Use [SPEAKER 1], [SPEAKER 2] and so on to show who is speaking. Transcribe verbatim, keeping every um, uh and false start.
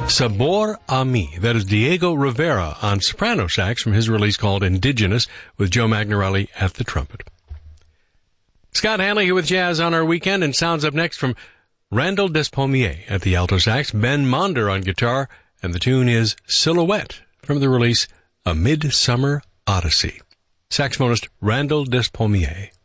[SPEAKER 1] Sabor a Mi. That is Diego Rivera on soprano sax from his release called Indigenous, with Joe Magnarelli at the trumpet. Scott Hanley here with Jazz on our weekend, and sounds up next from Randall Despommier at the alto sax, Ben Monder on guitar, and the tune is Silhouette from the release A Midsummer Odyssey. Saxophonist Randall Despommier.